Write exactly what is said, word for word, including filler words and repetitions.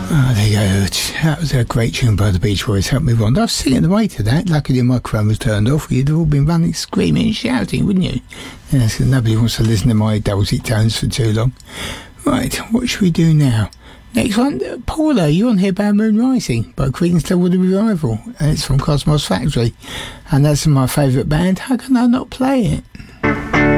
Oh, there you go. That was a great tune by the Beach Boys. Help me on. I was singing the way to that. Luckily, the microphone was turned off. You'd have all been running, screaming and shouting, wouldn't you? Yeah, so nobody wants to listen to my dulcet tones for too long. Right, what should we do now? Next one, Paula, you're on here about Moon Rising by Creedence Clearwater Revival. And it's from Cosmos Factory. And that's my favourite band. How can I not play it?